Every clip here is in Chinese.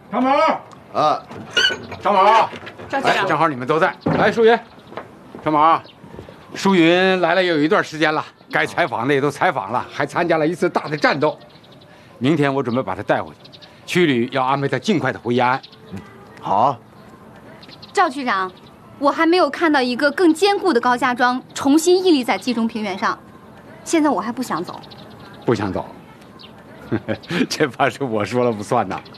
长毛啊， 长毛， 赵局长， 正好你们都在。来，淑云，长毛，淑云来了有一段时间了，该采访的也都采访了，还参加了一次大的战斗。明天我准备把她带回去，区里要安排她尽快的回延安。 好啊。 赵局长，我还没有看到一个更坚固的高家庄重新屹立在冀中平原上。现在我还不想走。 不想走，这怕是我说了不算呐。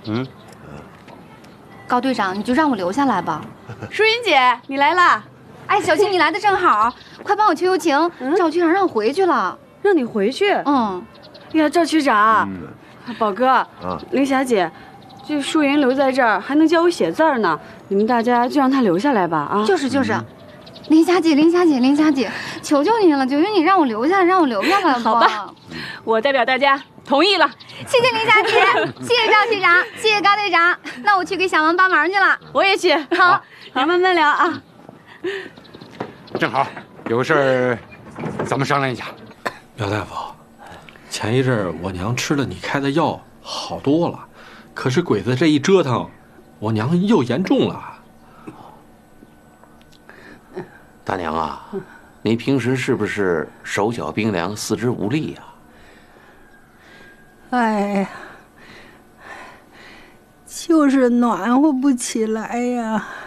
高队长，你就让我留下来吧。 淑云姐，你来啦！ 哎，小青，你来的正好，快帮我求求情。赵局长让我回去了。 让你回去。呀，赵区长，宝哥，林霞姐，这淑云留在这儿还能教我写字呢，你们大家就让她留下来吧啊！ 就是。林霞姐，求求你了，求求你让我留下来吧。 好吧，我代表大家同意了。 谢谢林霞姐，谢谢赵区长，谢谢高队长。那我去给小王帮忙去了。 我也去。好，你慢慢聊啊。 正好有个事儿，咱们商量一下。 姚大夫，前一阵我娘吃了你开的药好多了，可是鬼子这一折腾，我娘又严重了。 大娘啊，你平时是不是手脚冰凉、四肢无力呀？ 哎呀，就是暖和不起来呀。